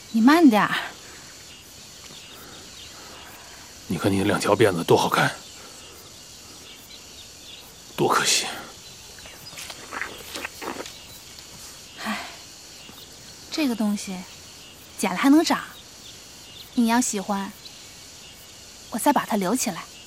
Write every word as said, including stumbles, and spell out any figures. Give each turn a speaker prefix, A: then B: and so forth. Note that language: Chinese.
A: 你慢点儿。
B: 你看你两条辫子多好看，多可惜。
A: 唉，这个东西剪了还能长，你要喜欢，我再把它留起来。